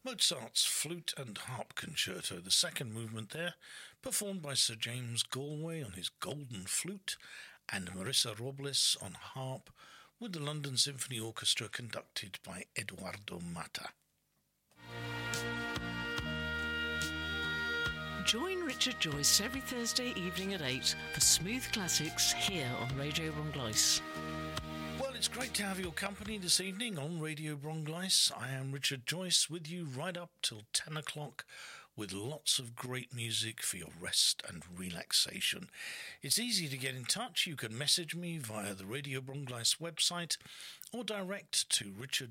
Mozart's Flute and Harp Concerto, the second movement there, performed by Sir James Galway on his golden flute and Marissa Robles on harp, with the London Symphony Orchestra conducted by Eduardo Mata. Join Richard Joyce every Thursday evening at 8 for Smooth Classics here on Radio Brongleis. Well, it's great to have your company this evening on Radio Brongleis. I am Richard Joyce with you right up till 10 o'clock with lots of great music for your rest and relaxation. It's easy to get in touch. You can message me via the Radio Brongleis website or direct to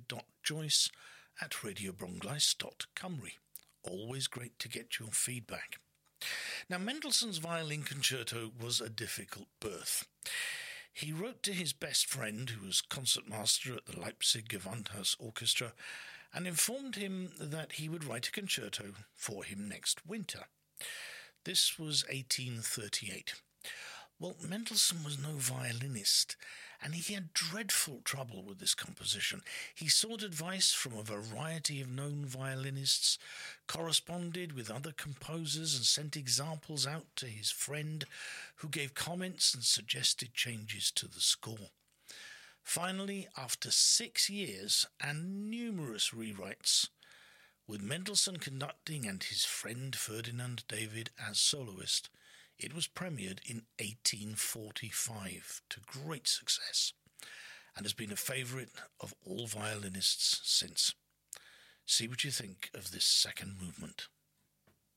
richard.joyce@radiobrongleis.cymru. Always great to get your feedback. Now, Mendelssohn's Violin Concerto was a difficult birth. He wrote to his best friend, who was concertmaster at the Leipzig Gewandhaus Orchestra, and informed him that he would write a concerto for him next winter. This was 1838. Well, Mendelssohn was no violinist, and he had dreadful trouble with this composition. He sought advice from a variety of known violinists, corresponded with other composers, and sent examples out to his friend, who gave comments and suggested changes to the score. Finally, after 6 years and numerous rewrites, with Mendelssohn conducting and his friend Ferdinand David as soloist, it was premiered in 1845 to great success and has been a favourite of all violinists since. See what you think of this second movement.